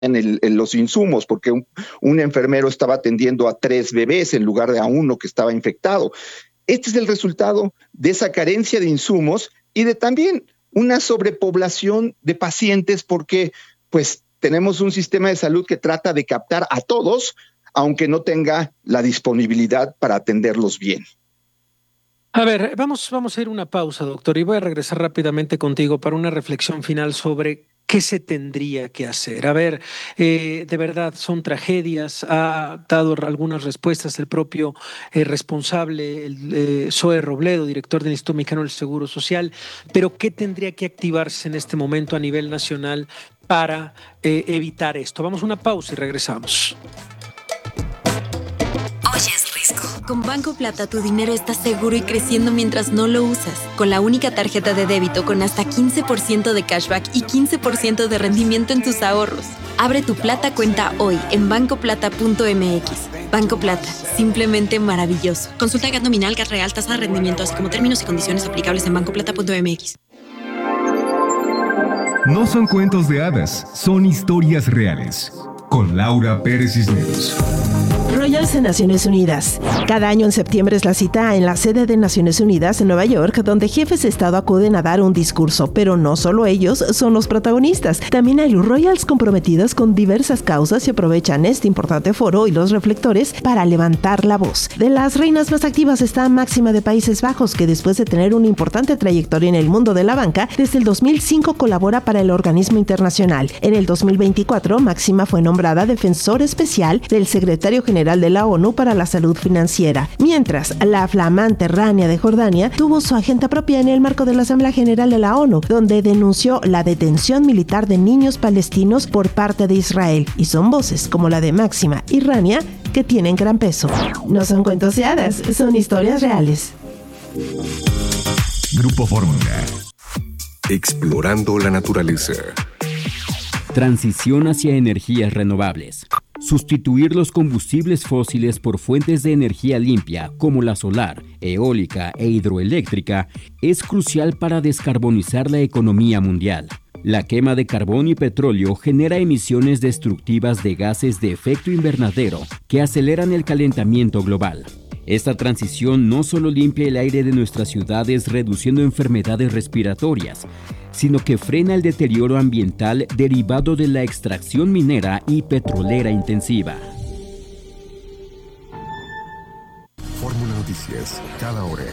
en los insumos, porque un enfermero estaba atendiendo a 3 bebés en lugar de a uno que estaba infectado. Este es el resultado de esa carencia de insumos y de también una sobrepoblación de pacientes, porque pues tenemos un sistema de salud que trata de captar a todos, aunque no tenga la disponibilidad para atenderlos bien. A ver, vamos a ir a una pausa, doctor, y voy a regresar rápidamente contigo para una reflexión final sobre qué se tendría que hacer. A ver, de verdad son tragedias, ha dado algunas respuestas el propio responsable, Zoe Robledo, director del Instituto Mexicano del Seguro Social, pero ¿qué tendría que activarse en este momento a nivel nacional para evitar esto? Vamos a una pausa y regresamos. Oyes, Risco. Con Banco Plata tu dinero está seguro y creciendo mientras no lo usas. Con la única tarjeta de débito con hasta 15% de cashback y 15% de rendimiento en tus ahorros. Abre tu Plata cuenta hoy en bancoplata.mx. Banco Plata, simplemente maravilloso. Consulta GAT nominal, GAT real, tasa de rendimiento, así como términos y condiciones aplicables en bancoplata.mx. No son cuentos de hadas, son historias reales. Con Laura Pérez Cisneros. Royals en Naciones Unidas. Cada año en septiembre es la cita en la sede de Naciones Unidas en Nueva York, donde jefes de Estado acuden a dar un discurso, pero no solo ellos son los protagonistas. También hay Royals comprometidos con diversas causas y aprovechan este importante foro y los reflectores para levantar la voz. De las reinas más activas está Máxima de Países Bajos, que después de tener una importante trayectoria en el mundo de la banca, desde el 2005 colabora para el organismo internacional. En el 2024, Máxima fue nombrada defensor especial del secretario general de la ONU para la salud financiera, mientras la flamante Rania de Jordania tuvo su agenda propia en el marco de la Asamblea General de la ONU, donde denunció la detención militar de niños palestinos por parte de Israel, y son voces como la de Máxima y Rania que tienen gran peso. No son cuentos de hadas, son historias reales. Grupo Fórmula. Explorando la naturaleza. Transición hacia energías renovables. Sustituir los combustibles fósiles por fuentes de energía limpia como la solar, eólica e hidroeléctrica es crucial para descarbonizar la economía mundial. La quema de carbón y petróleo genera emisiones destructivas de gases de efecto invernadero que aceleran el calentamiento global. Esta transición no solo limpia el aire de nuestras ciudades reduciendo enfermedades respiratorias, sino que frena el deterioro ambiental derivado de la extracción minera y petrolera intensiva. Fórmula Noticias, cada hora.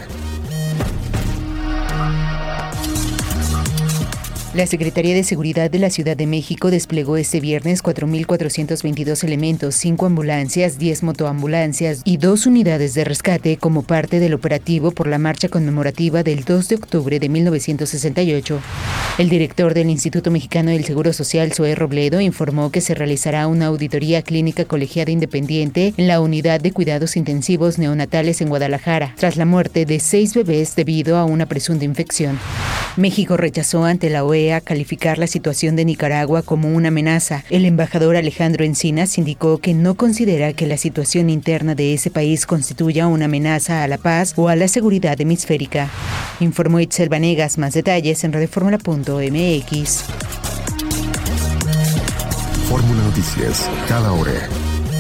La Secretaría de Seguridad de la Ciudad de México desplegó este viernes 4.422 elementos, 5 ambulancias, 10 motoambulancias y 2 unidades de rescate como parte del operativo por la marcha conmemorativa del 2 de octubre de 1968. El director del Instituto Mexicano del Seguro Social, Zoe Robledo, informó que se realizará una auditoría clínica colegiada independiente en la unidad de cuidados intensivos neonatales en Guadalajara, tras la muerte de 6 bebés debido a una presunta infección. México rechazó ante la OEA calificar la situación de Nicaragua como una amenaza. El embajador Alejandro Encinas indicó que no considera que la situación interna de ese país constituya una amenaza a la paz o a la seguridad hemisférica. Informó Itzel Vanegas. Más detalles en radioformula.mx. Fórmula Noticias, cada hora.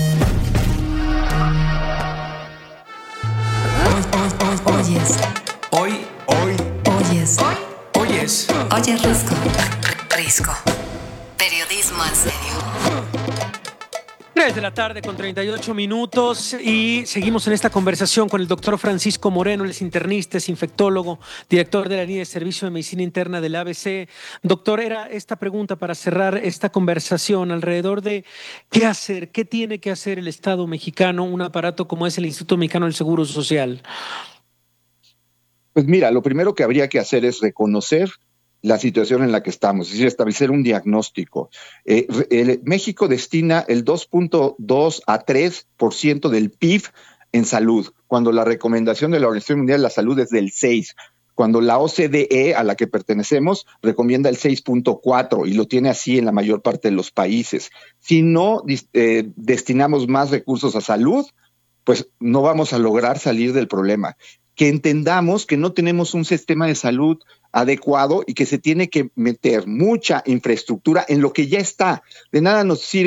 Oyes. Hoy. Oyes. Oyes. Oye, Risco. Risco. Periodismo en serio. 3 de la tarde con 38 minutos y seguimos en esta conversación con el doctor Francisco Moreno, él es internista, es infectólogo, director de la línea de servicio de medicina interna del ABC. Doctor, era esta pregunta para cerrar esta conversación alrededor de qué hacer, qué tiene que hacer el Estado mexicano, un aparato como es el Instituto Mexicano del Seguro Social. Pues mira, lo primero que habría que hacer es reconocer la situación en la que estamos, es decir, establecer un diagnóstico. México destina el 2.2 a 3% del PIB en salud, cuando la recomendación de la Organización Mundial de la Salud es del 6%, cuando la OCDE, a la que pertenecemos, recomienda el 6.4% y lo tiene así en la mayor parte de los países. Si no destinamos más recursos a salud, pues no vamos a lograr salir del problema. Que entendamos que no tenemos un sistema de salud adecuado y que se tiene que meter mucha infraestructura en lo que ya está. De nada nos sirve